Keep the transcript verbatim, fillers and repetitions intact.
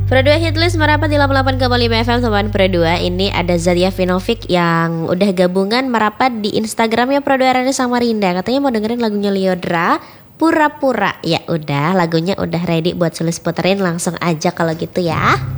Pro dua Hitlist merapat di delapan puluh delapan koma lima F M teman Pro dua. Ini ada Zadia Vinovic yang udah gabungan merapat di Instagramnya Pro dua Rani Samarinda. Katanya mau dengerin lagunya Lyodra, Pura-Pura. Ya udah, lagunya udah ready buat Sulis puterin, langsung aja kalau gitu ya.